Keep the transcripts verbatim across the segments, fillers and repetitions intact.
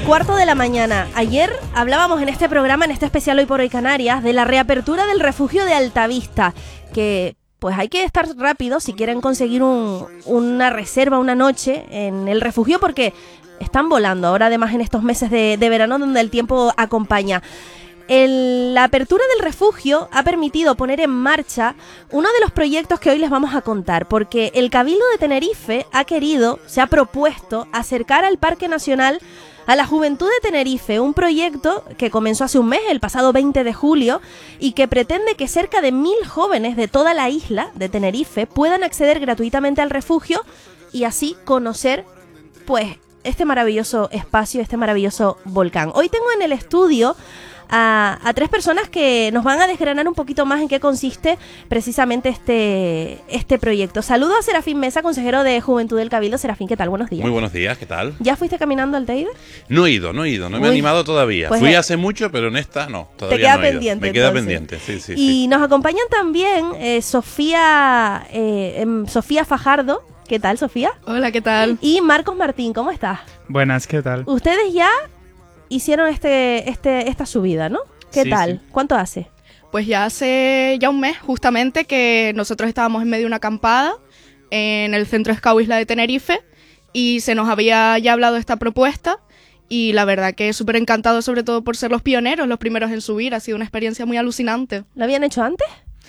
cuarto de la mañana. Ayer hablábamos en este programa, en este especial Hoy por Hoy Canarias, de la reapertura del refugio de Altavista, que pues hay que estar rápido si quieren conseguir un, una reserva una noche en el refugio, porque están volando ahora, además en estos meses de, de verano donde el tiempo acompaña. El, la apertura del refugio ha permitido poner en marcha uno de los proyectos que hoy les vamos a contar, porque el Cabildo de Tenerife ha querido, se ha propuesto acercar al Parque Nacional a la juventud de Tenerife, un proyecto que comenzó hace un mes, el pasado veinte de julio, y que pretende que cerca de mil jóvenes de toda la isla de Tenerife puedan acceder gratuitamente al refugio y así conocer, pues, este maravilloso espacio, este maravilloso volcán. Hoy tengo en el estudio A, a tres personas que nos van a desgranar un poquito más en qué consiste precisamente este, este proyecto. Saludo a Serafín Mesa, consejero de Juventud del Cabildo. Serafín, ¿qué tal? Buenos días. Muy buenos días, ¿qué tal? ¿Ya fuiste caminando al Teide? No he ido, no he ido, no me he Uy, animado todavía. pues Fui eh, hace mucho, pero en esta no, todavía te queda no he ido. pendiente. Me queda entonces. pendiente, sí, sí. Y sí. nos acompañan también eh, Sofía, eh, em, Sofía Fajardo. ¿Qué tal, Sofía? Hola, ¿qué tal? Y Marcos Martín, ¿cómo estás? Buenas, ¿qué tal? Ustedes ya hicieron este, este, esta subida, ¿no? ¿Qué Sí, tal? sí. ¿Cuánto hace? Pues ya hace ya un mes justamente que nosotros estábamos en medio de una acampada en el Centro Scout Isla de Tenerife y se nos había ya hablado de esta propuesta y la verdad que súper encantado, sobre todo por ser los pioneros, los primeros en subir. Ha sido una experiencia muy alucinante. ¿Lo habían hecho antes?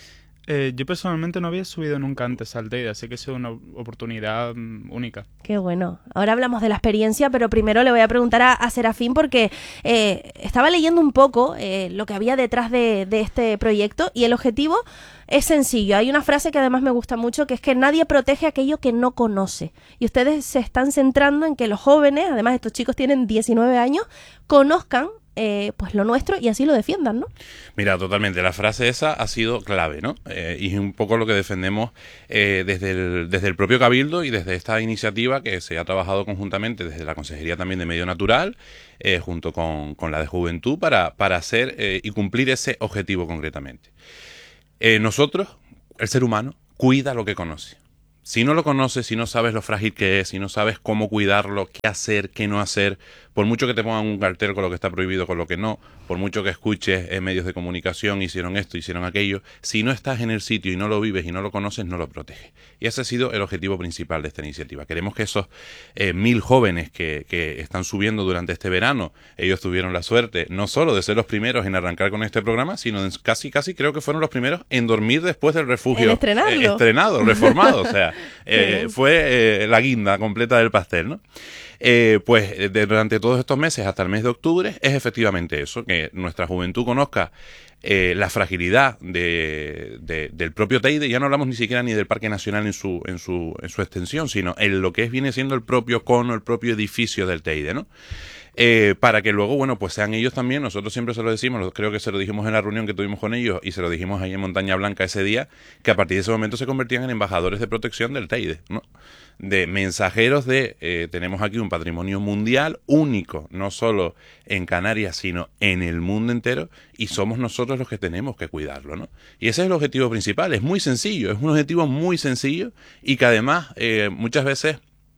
Eh, yo personalmente no había subido nunca antes al Teide, así que ha sido una oportunidad mm, única. Qué bueno. Ahora hablamos de la experiencia, pero primero le voy a preguntar a, a Serafín porque eh, estaba leyendo un poco eh, lo que había detrás de, de este proyecto y el objetivo es sencillo. Hay una frase que además me gusta mucho, que es que nadie protege aquello que no conoce. Y ustedes se están centrando en que los jóvenes, además estos chicos tienen diecinueve años, conozcan Eh, pues lo nuestro y así lo defiendan, ¿no? Mira, totalmente, la frase esa ha sido clave, ¿no? Eh, y es un poco lo que defendemos eh, desde, el, desde el propio Cabildo y desde esta iniciativa que se ha trabajado conjuntamente desde la Consejería también de Medio Natural, eh, junto con, con la de Juventud, para, para hacer eh, y cumplir ese objetivo concretamente. Eh, nosotros, el ser humano, cuida lo que conoce. Si no lo conoces, si no sabes lo frágil que es, si no sabes cómo cuidarlo, qué hacer, qué no hacer, por mucho que te pongan un cartel con lo que está prohibido, con lo que no, por mucho que escuches en medios de comunicación, hicieron esto, hicieron aquello, si no estás en el sitio y no lo vives y no lo conoces, no lo proteges. Y ese ha sido el objetivo principal de esta iniciativa. Queremos que esos eh, mil jóvenes que, que están subiendo durante este verano, ellos tuvieron la suerte no solo de ser los primeros en arrancar con este programa, sino en casi, casi creo que fueron los primeros en dormir después del refugio. En estrenarlo. Eh, estrenado, reformado, o sea, eh, fue eh, la guinda completa del pastel, ¿no? Eh, pues de, durante todos estos meses hasta el mes de octubre es efectivamente eso, que nuestra juventud conozca eh, la fragilidad de, de, del propio Teide. Ya no hablamos ni siquiera ni del Parque Nacional en su, en su, en su extensión, sino en lo que es, viene siendo el propio cono, el propio edificio del Teide, ¿no? Eh, para que luego, bueno, pues sean ellos también, nosotros siempre se lo decimos, creo que se lo dijimos en la reunión que tuvimos con ellos y se lo dijimos ahí en Montaña Blanca ese día, que a partir de ese momento se convertían en embajadores de protección del Teide, ¿no? De mensajeros de, eh, tenemos aquí un patrimonio mundial único, no solo en Canarias, sino en el mundo entero, y somos nosotros los que tenemos que cuidarlo, ¿no? Y ese es el objetivo principal, es muy sencillo, es un objetivo muy sencillo y que además eh, muchas veces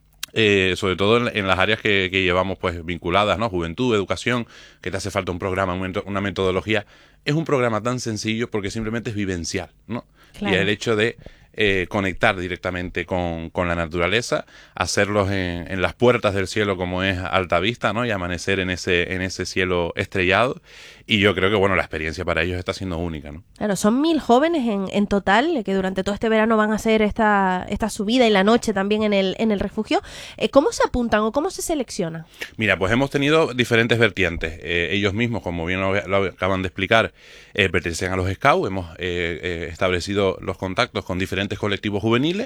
Eh, sobre todo en, en las áreas que, que llevamos pues vinculadas, ¿no? Juventud, educación, que te hace falta un programa, un, una metodología. Es un programa tan sencillo porque simplemente es vivencial, ¿no? Claro. Y el hecho de eh, conectar directamente con, con la naturaleza, hacerlos en, en las puertas del cielo como es Altavista, ¿no? Y amanecer en ese, en ese cielo estrellado. Y yo creo que, bueno, la experiencia para ellos está siendo única, ¿no? Claro, son mil jóvenes en, en total que durante todo este verano van a hacer esta, esta subida y la noche también en el, en el refugio. Eh, ¿Cómo se apuntan o cómo se seleccionan? Mira, pues hemos tenido diferentes vertientes. Eh, ellos mismos, como bien lo, lo acaban de explicar, eh, pertenecen a los Scouts. Hemos eh, eh, establecido los contactos con diferentes colectivos juveniles,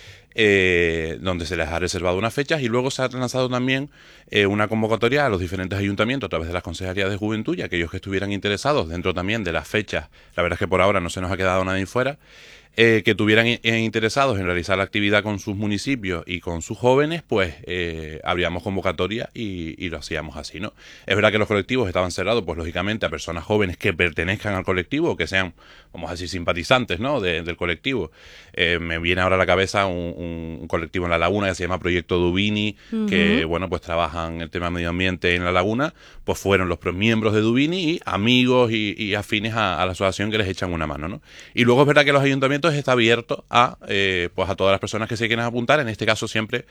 Eh, donde se les ha reservado unas fechas y luego se ha lanzado también eh, una convocatoria a los diferentes ayuntamientos a través de las consejerías de juventud y aquellos que estuvieran interesados dentro también de las fechas. La verdad es que por ahora no se nos ha quedado nadie fuera, eh, que tuvieran i- eh, interesados en realizar la actividad con sus municipios y con sus jóvenes, pues eh, abríamos convocatoria y, y lo hacíamos así, ¿no? Es verdad que los colectivos estaban cerrados, pues lógicamente a personas jóvenes que pertenezcan al colectivo, o que sean, vamos a decir, simpatizantes, ¿no? De- del colectivo. Eh, me viene ahora a la cabeza un, un- un colectivo en La Laguna que se llama Proyecto Dubini, Ujú. que, bueno, pues trabajan el tema medio ambiente en La Laguna, pues fueron los pro- miembros de Dubini y amigos y, y afines a, a la asociación que les echan una mano, ¿no? Y luego es verdad que los ayuntamientos está abierto a, eh, pues a todas las personas que se quieran apuntar, en este caso siempre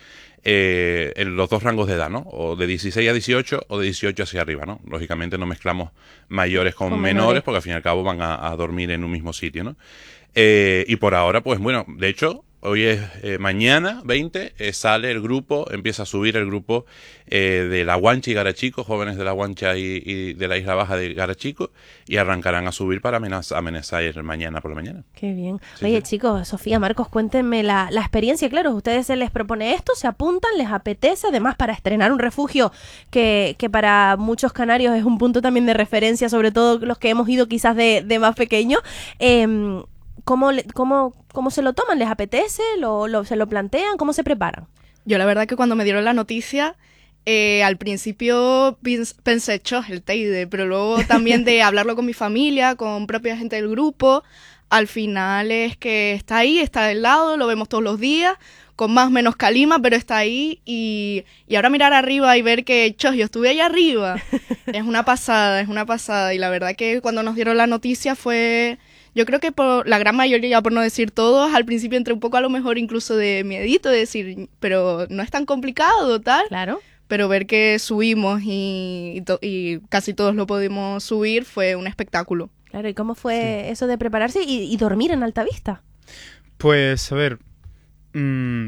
eh, en los dos rangos de edad, ¿no? O de dieciséis a dieciocho o de dieciocho hacia arriba, ¿no? Lógicamente no mezclamos mayores con, Con menores, menores. porque al fin y al cabo van a, a dormir en un mismo sitio, ¿no? Eh, y por ahora, pues bueno, de hecho, hoy es eh, mañana, veinte, eh, sale el grupo, empieza a subir el grupo eh, de La Guancha y Garachico, jóvenes de La Guancha y, y de la Isla Baja de Garachico, y arrancarán a subir para amenazar, amenazar mañana por la mañana. Qué bien. Sí, Oye, sí. chicos, Sofía, Marcos, cuéntenme la, la experiencia. Claro, a ustedes se les propone esto, se apuntan, les apetece, además para estrenar un refugio que, que para muchos canarios es un punto también de referencia, sobre todo los que hemos ido quizás de, de más pequeños. Eh, ¿cómo, le- cómo, ¿Cómo se lo toman? ¿Les apetece? ¿Lo, lo- ¿Se lo plantean? ¿Cómo se preparan? Yo la verdad que cuando me dieron la noticia, eh, al principio pens- pensé, chos, el Teide, pero luego también de hablarlo con mi familia, con propia gente del grupo, al final es que está ahí, está del lado, lo vemos todos los días, con más o menos calima, pero está ahí, y, y ahora mirar arriba y ver que, chos, yo estuve allá arriba, es una pasada, es una pasada, y la verdad que cuando nos dieron la noticia fue... Yo creo que por la gran mayoría, por no decir todos, al principio entré un poco a lo mejor incluso de miedito, de decir, pero no es tan complicado, tal. Claro. Pero ver que subimos y, y, to- y casi todos lo pudimos subir fue un espectáculo. Claro, ¿y cómo fue eso de prepararse y, y dormir en Altavista? Pues, a ver, mm,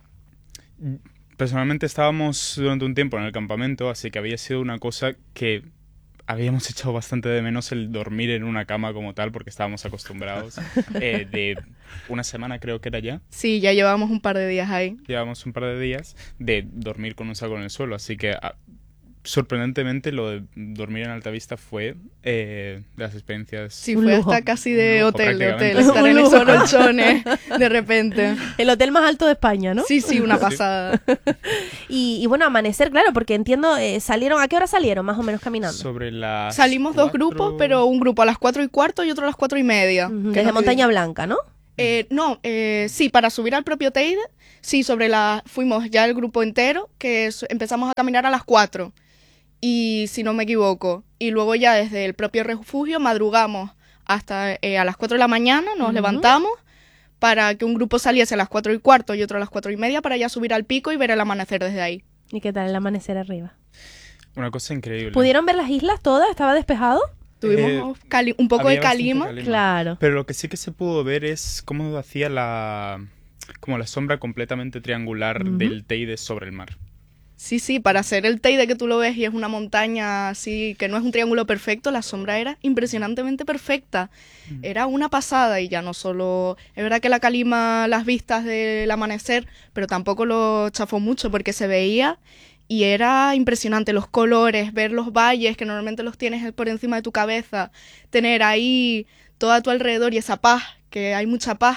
personalmente estábamos durante un tiempo en el campamento, así que había sido una cosa que habíamos echado bastante de menos el dormir en una cama como tal, porque estábamos acostumbrados. eh, de una semana creo que era ya, Sí, ya llevamos un par de días ahí. llevamos un par de días de dormir con un saco en el suelo, así que ah, sorprendentemente lo de dormir en Altavista fue eh, de las experiencias... Sí, Un fue lujo. hasta casi Un de lujo, hotel, de hotel, prácticamente. estar Un en lujo, esos ¿no? colchones de repente. El hotel más alto de España, ¿no? Sí, sí, una pasada. Y, y bueno, amanecer, claro, porque entiendo, eh, salieron, ¿a qué hora salieron más o menos caminando? Sobre las Salimos dos cuatro- grupos, pero un grupo a las cuatro y cuarto y otro a las cuatro y media. Ujú, que desde nos Montaña dividimos. Blanca, ¿no? Eh, no, eh, sí, para subir al propio Teide, sí, sobre la fuimos ya el grupo entero, que es- empezamos a caminar a las cuatro, y si no me equivoco, y luego ya desde el propio refugio madrugamos hasta eh, a las cuatro de la mañana, nos Ujú. levantamos para que un grupo saliese a las cuatro y cuarto y otro a las cuatro y media para ya subir al pico y ver el amanecer desde ahí. ¿Y qué tal el amanecer arriba? Una cosa increíble. ¿Pudieron ver las islas todas? ¿Estaba despejado? Tuvimos cali- un poco Había de bastante calima. calima. Claro. Pero lo que sí que se pudo ver es cómo hacía la como la sombra completamente triangular Ujú. del Teide sobre el mar. Sí, sí, para hacer el Teide que tú lo ves y es una montaña así, que no es un triángulo perfecto, la sombra era impresionantemente perfecta. Era una pasada y ya no solo... Es verdad que la calima, las vistas del amanecer, pero tampoco lo chafó mucho porque se veía y era impresionante los colores, ver los valles que normalmente los tienes por encima de tu cabeza, tener ahí todo a tu alrededor y esa paz, que hay mucha paz.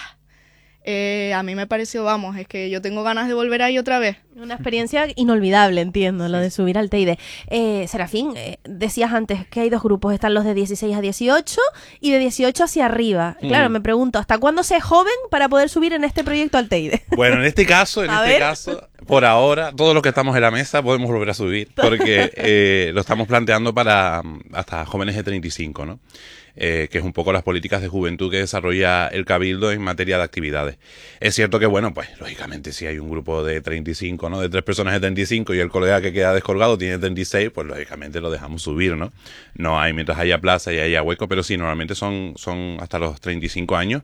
Eh, a mí me pareció, vamos, es que yo tengo ganas de volver ahí otra vez. Una experiencia inolvidable, entiendo, lo de subir al Teide. Eh, Serafín, eh, decías antes que hay dos grupos, están los de dieciséis a dieciocho y de dieciocho hacia arriba. Mm. Claro, me pregunto, ¿hasta cuándo se es joven para poder subir en este proyecto al Teide? Bueno, en este caso, en A este ver. caso, por ahora, todos los que estamos en la mesa podemos volver a subir, porque eh, lo estamos planteando para mm, hasta jóvenes de treinta y cinco, ¿no? Eh, que es un poco las políticas de juventud que desarrolla el Cabildo en materia de actividades. Es cierto que, bueno, pues lógicamente si hay un grupo de treinta y cinco, ¿no? De tres personas de treinta y cinco y el colega que queda descolgado tiene treinta y seis, pues lógicamente lo dejamos subir, ¿no? No hay, mientras haya plaza y haya hueco, pero sí, normalmente son, son hasta los treinta y cinco años.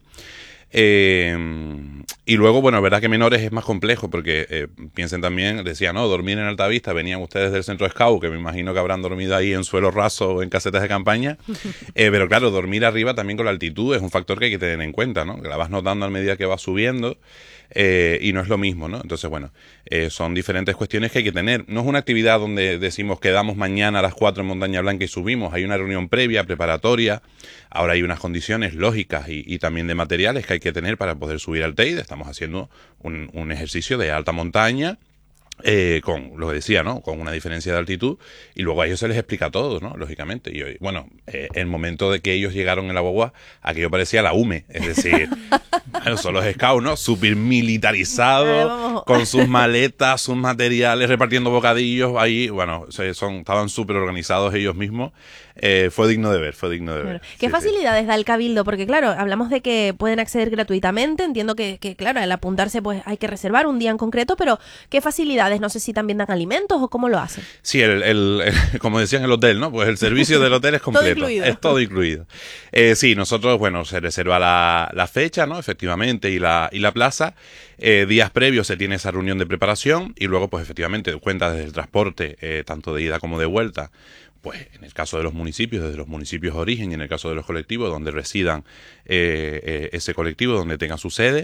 Eh, y luego, bueno, es verdad que menores es más complejo porque eh, piensen también, decía, no, dormir en Altavista, venían ustedes del centro Scout, que me imagino que habrán dormido ahí en suelo raso o en casetas de campaña, eh, pero claro, dormir arriba también con la altitud es un factor que hay que tener en cuenta, ¿no? Que la vas notando a medida que vas subiendo. eh, y no es lo mismo, ¿no? Entonces, bueno, eh, son diferentes cuestiones que hay que tener. No es una actividad donde decimos quedamos mañana a las cuatro en Montaña Blanca y subimos. Hay una reunión previa, preparatoria. Ahora hay unas condiciones lógicas y, y también de materiales que hay que tener para poder subir al Teide. Estamos haciendo un, un ejercicio de alta montaña. Eh, con lo que decía, ¿no? Con una diferencia de altitud, y luego a ellos se les explica todo, ¿no? Lógicamente. Y hoy, bueno, eh, el momento de que ellos llegaron en la guagua, aquello parecía la U M E, es decir, bueno, son los scouts, ¿no? Súper militarizados, con sus maletas, sus materiales, repartiendo bocadillos ahí, bueno, se, son, estaban súper organizados ellos mismos. Eh, fue digno de ver, fue digno de ver. Claro. ¿Qué sí, facilidades sí. da el Cabildo? Porque claro, hablamos de que pueden acceder gratuitamente, entiendo que, que claro, al apuntarse pues hay que reservar un día en concreto, pero ¿qué facilidades? No sé si también dan alimentos o cómo lo hacen. Sí, el, el, el, como decían en el hotel, ¿no? Pues el servicio del hotel es completo. Todo incluido. Es todo incluido. Eh, sí, nosotros, bueno, se reserva la, la fecha, ¿no? Efectivamente, y la, y la plaza. Eh, días previos se tiene esa reunión de preparación y luego, pues efectivamente, cuenta desde el transporte, eh, tanto de ida como de vuelta. Pues en el caso de los municipios, desde los municipios de origen, y en el caso de los colectivos, donde residan eh, eh, ese colectivo, donde tenga su sede.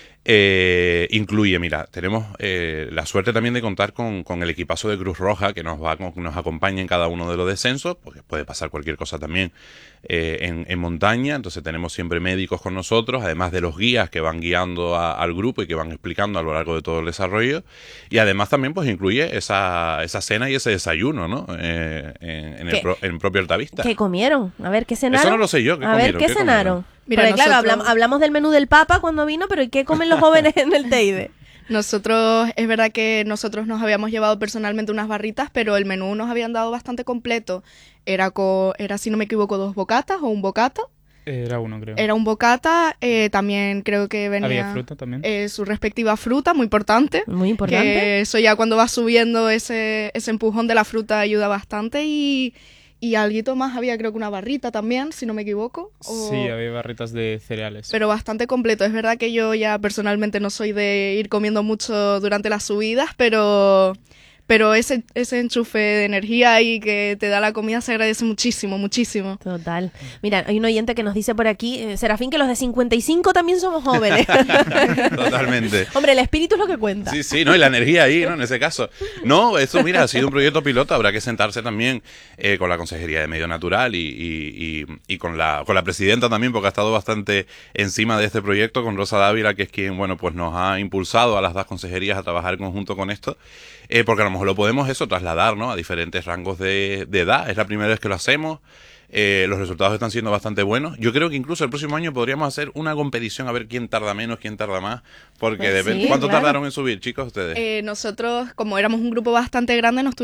Eh, incluye, mira, tenemos eh, la suerte también de contar con, con el equipazo de Cruz Roja que nos va nos acompaña en cada uno de los descensos, porque puede pasar cualquier cosa también eh, en, en montaña. Entonces tenemos siempre médicos con nosotros, además de los guías que van guiando a, al grupo y que van explicando a lo largo de todo el desarrollo, y además también pues incluye esa, esa cena y ese desayuno, ¿no? Eh, en, en, el pro, en el propio Altavista. ¿Qué comieron? A ver, ¿qué cenaron? Eso no lo sé yo, ¿qué A comieron? ver, ¿qué, ¿Qué cenaron? comieron? Mira, Porque, claro, nosotros- hablamos, hablamos del menú del Papa cuando vino, pero ¿y qué comen los jóvenes en el Teide? Nosotros, es verdad que nosotros nos habíamos llevado personalmente unas barritas, pero el menú nos habían dado bastante completo. Era, co- era si no me equivoco, dos bocatas o un bocata. Era uno, creo. Era un bocata, eh, también creo que venía Había fruta también. eh, su respectiva fruta, muy importante. Muy importante. Que eso ya cuando vas subiendo ese, ese empujón de la fruta ayuda bastante. Y, y alguito más, había creo que una barrita también, si no me equivoco. o- Sí, había barritas de cereales. Pero bastante completo. Es verdad que yo ya personalmente no soy de ir comiendo mucho durante las subidas, pero... Pero ese, ese enchufe de energía ahí que te da la comida se agradece muchísimo, muchísimo. Total. Mira, hay un oyente que nos dice por aquí, eh, Serafín, que los de cincuenta y cinco también somos jóvenes. Totalmente. Hombre, el espíritu es lo que cuenta. Sí, sí, ¿no? Y la energía ahí, ¿no? En ese caso. No, eso, mira, ha sido un proyecto piloto. Habrá que sentarse también eh, con la Consejería de Medio Natural y, y, y, y con la con la presidenta también, porque ha estado bastante encima de este proyecto, con Rosa Dávila, que es quien, bueno, pues nos ha impulsado a las dos consejerías a trabajar en conjunto con esto, eh, porque a lo mejor lo podemos eso trasladar, ¿no? A diferentes rangos de, de edad. Es la primera vez que lo hacemos. Eh, los resultados están siendo bastante buenos. Yo creo que incluso el próximo año podríamos hacer una competición a ver quién tarda menos, quién tarda más. Porque Pues depende. sí, ¿Cuánto claro. tardaron en subir, chicos, ustedes? Eh, nosotros, como éramos un grupo bastante grande, nos